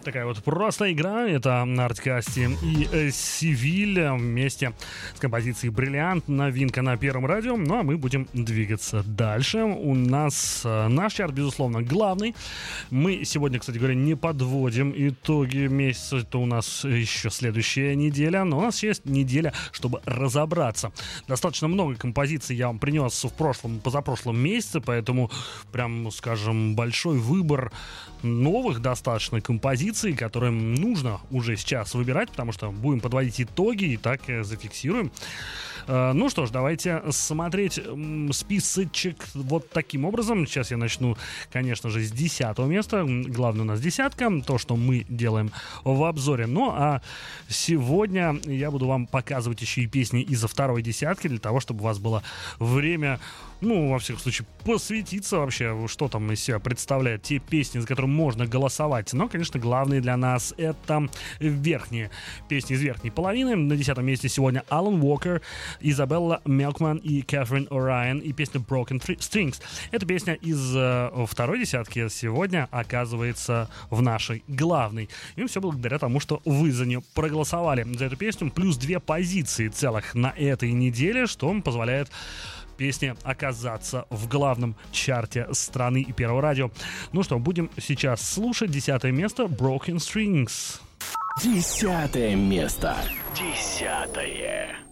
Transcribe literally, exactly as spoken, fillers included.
Такая вот просто игра. Это Артикасти и э, Севиль вместе с композицией «Бриллиант». Новинка на Первом радио. Ну, а мы будем двигаться дальше. У нас э, наш чарт, безусловно, главный. Мы сегодня, кстати говоря, не подводим итоги месяца. Это у нас еще следующая неделя. Но у нас есть неделя, чтобы разобраться. Достаточно много композиций я вам принес в прошлом, позапрошлом месяце. Поэтому, прям, скажем, большой выбор новых достаточно композиций, которые нужно уже сейчас выбирать, потому что будем подводить итоги и так зафиксируем. Ну что ж, давайте смотреть списочек вот таким образом. Сейчас я начну, конечно же, с десятого места. Главное у нас десятка, то, что мы делаем в обзоре. Ну а сегодня я буду вам показывать еще и песни из-за второй десятки, для того, чтобы у вас было время, ну, во всяком случае, посвятиться вообще, что там из себя представляют те песни, за которые можно голосовать. Но, конечно, главные для нас это верхние песни из верхней половины. На десятом месте сегодня Алан Уокер, Изабелла Мелкман и Кэтрин О'Райан и песня Broken Strings. Эта песня из э, второй десятки сегодня оказывается в нашей главной. И все благодаря тому, что вы за нее проголосовали. За эту песню плюс две позиции целых на этой неделе, что позволяет песне оказаться в главном чарте страны и Первого радио. Ну что, будем сейчас слушать десятое место Broken Strings. Десятое место. Десятое.